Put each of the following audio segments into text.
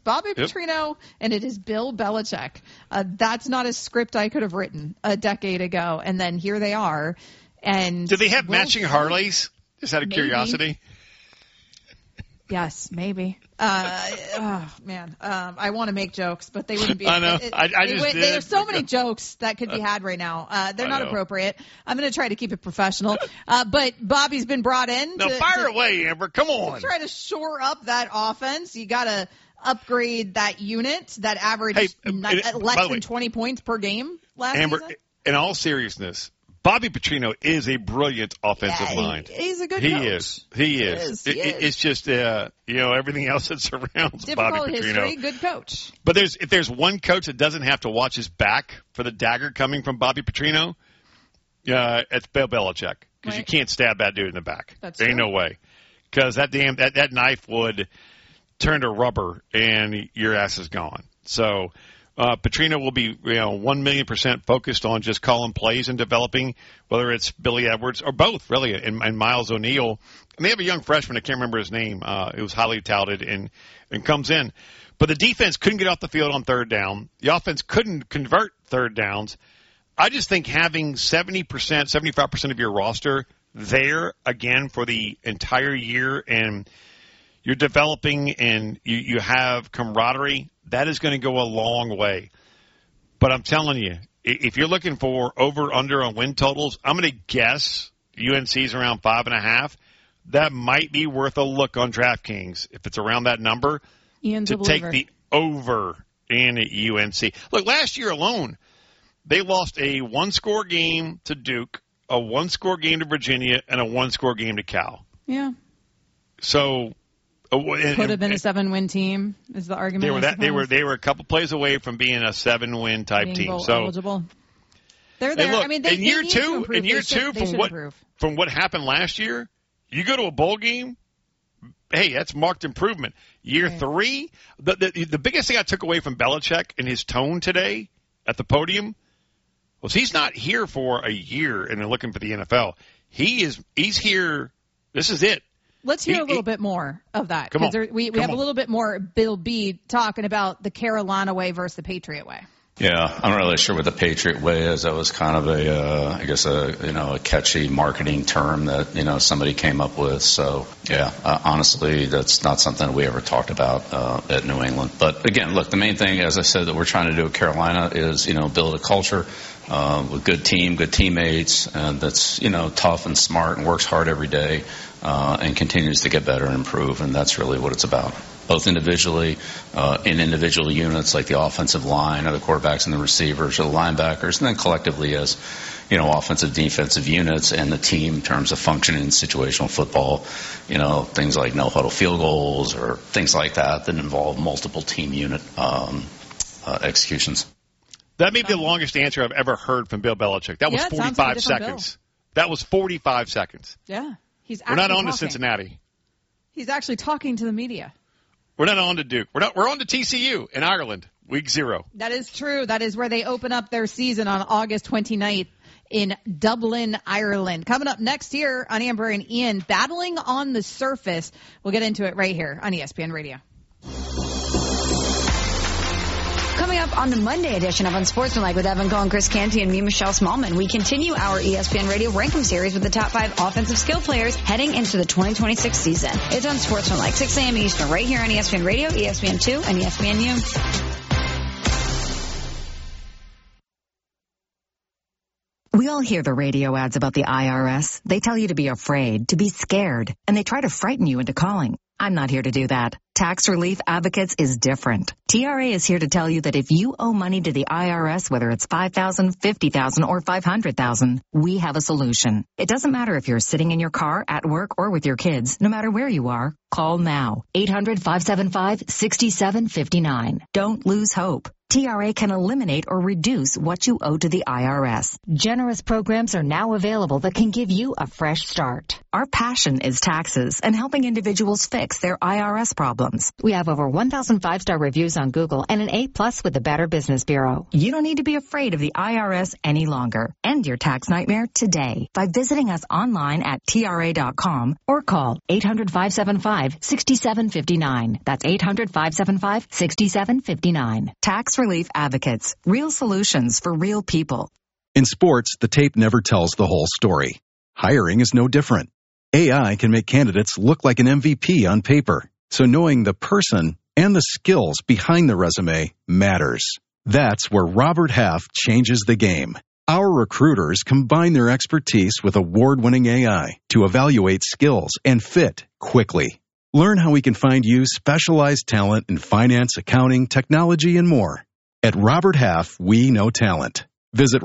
Bobby Petrino, and it is Bill Belichick. That's not a script I could have written a decade ago, and then here they are. And do they have matching Harleys? Just out of curiosity. Yes, maybe. Oh man, I want to make jokes, but they wouldn't be. I know. I just did. There's so many jokes that could be had right now. They're not appropriate. I'm going to try to keep it professional. But Bobby's been brought in. No, fire away, Amber. Come on. Try to shore up that offense. You got to upgrade that unit that averaged less than 20 points per game last Amber, season. In all seriousness, Bobby Petrino is a brilliant offensive mind. He's a good coach. He is. It's just, everything else that surrounds Bobby Petrino. History, good coach. But if there's one coach that doesn't have to watch his back for the dagger coming from Bobby Petrino, it's Bill Belichick. Because you can't stab that dude in the back. There ain't no way. Because that knife would turn to rubber and your ass is gone. So Petrino will be 1,000,000% focused on just calling plays and developing, whether it's Billy Edwards or both, really, and Miles O'Neill. And they have a young freshman, I can't remember his name. It was highly touted and comes in. But the defense couldn't get off the field on third down. The offense couldn't convert third downs. I just think having 70%, 75% of your roster there again for the entire year, and you're developing and you have camaraderie, that is going to go a long way. But I'm telling you, if you're looking for over-under on win totals, I'm going to guess UNC's around 5.5. That might be worth a look on DraftKings if it's around that number to take the over in UNC. Look, last year alone, they lost a one-score game to Duke, a one-score game to Virginia, and a one-score game to Cal. Yeah. So could have been a 7-win team is the argument. They were a couple plays away from being a 7-win type team. So eligible. They're there. Look, I mean, they need to improve. From what happened last year, you go to a bowl game. Hey, that's marked improvement. Year 3, the biggest thing I took away from Belichick and his tone today at the podium was he's not here for a year and they're looking for the NFL. He's here. This is it. Let's hear a little bit more of that. Because we have a little bit more Bill B talking about the Carolina way versus the Patriot way. Yeah, I'm not really sure what the Patriot way is. That was kind of a catchy marketing term that, somebody came up with. So, honestly, that's not something we ever talked about at New England. But again, look, the main thing, as I said, that we're trying to do at Carolina is, build a culture with good team, good teammates, and that's, tough and smart and works hard every day and continues to get better and improve. And that's really what it's about, both individually, in individual units like the offensive line or the quarterbacks and the receivers or the linebackers, and then collectively as, offensive, defensive units and the team in terms of functioning in situational football, things like no-huddle field goals or things like that involve multiple team unit executions. That may be the longest answer I've ever heard from Bill Belichick. That was 45 seconds. That was 45 seconds. Yeah. We're not on to Cincinnati. He's actually talking to the media. We're not on to Duke. We're on to TCU in Ireland, week 0. That is true. That is where they open up their season on August 29th in Dublin, Ireland. Coming up next year on Amber and Ian, battling on the surface. We'll get into it right here on ESPN Radio. Coming up on the Monday edition of Unsportsmanlike with Evan Cohen, Chris Canty, and me, Michelle Smallman, we continue our ESPN Radio Rankum series with the top 5 offensive skill players heading into the 2026 season. It's Unsportsmanlike, 6 a.m. Eastern, right here on ESPN Radio, ESPN2, and ESPNU. We all hear the radio ads about the IRS. They tell you to be afraid, to be scared, and they try to frighten you into calling. I'm not here to do that. Tax Relief Advocates is different. TRA is here to tell you that if you owe money to the IRS, whether it's $5,000, $50,000, or $500,000, we have a solution. It doesn't matter if you're sitting in your car, at work, or with your kids. No matter where you are, call now. 800-575-6759. Don't lose hope. TRA can eliminate or reduce what you owe to the IRS. Generous programs are now available that can give you a fresh start. Our passion is taxes and helping individuals fix their IRS problems. We have over 1,000 5-star reviews on Google and an A+ with the Better Business Bureau. You don't need to be afraid of the IRS any longer. End your tax nightmare today by visiting us online at TRA.com or call 800-575-6759. That's 800-575-6759. Tax Relief Advocates. Real solutions for real people. In sports, the tape never tells the whole story. Hiring is no different. AI can make candidates look like an MVP on paper, so knowing the person and the skills behind the resume matters. That's where Robert Half changes the game. Our recruiters combine their expertise with award-winning AI to evaluate skills and fit quickly. Learn how we can find you specialized talent in finance, accounting, technology, and more. At Robert Half, we know talent. Visit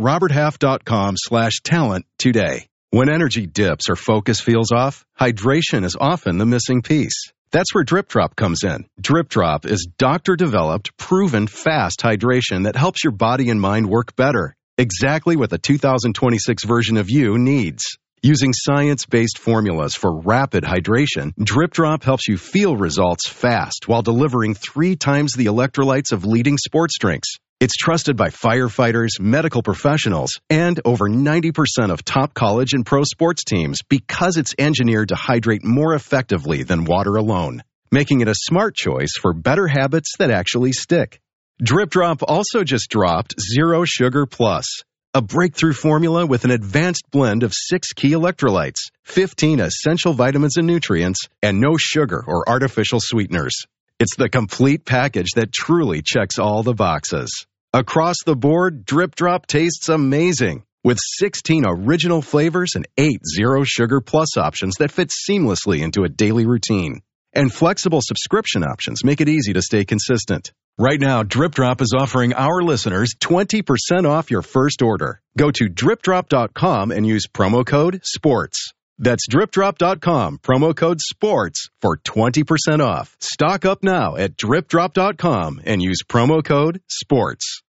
roberthalf.com/talent today. When energy dips or focus feels off, hydration is often the missing piece. That's where Drip Drop comes in. Drip Drop is doctor-developed, proven fast hydration that helps your body and mind work better. Exactly what the 2026 version of you needs. Using science-based formulas for rapid hydration, Drip Drop helps you feel results fast while delivering 3 times the electrolytes of leading sports drinks. It's trusted by firefighters, medical professionals, and over 90% of top college and pro sports teams because it's engineered to hydrate more effectively than water alone, making it a smart choice for better habits that actually stick. Drip Drop also just dropped Zero Sugar Plus, a breakthrough formula with an advanced blend of 6 key electrolytes, 15 essential vitamins and nutrients, and no sugar or artificial sweeteners. It's the complete package that truly checks all the boxes. Across the board, Drip Drop tastes amazing, with 16 original flavors and 8 Zero Sugar Plus options that fit seamlessly into a daily routine. And flexible subscription options make it easy to stay consistent. Right now, Drip Drop is offering our listeners 20% off your first order. Go to dripdrop.com and use promo code SPORTS. That's dripdrop.com, promo code SPORTS for 20% off. Stock up now at dripdrop.com and use promo code SPORTS.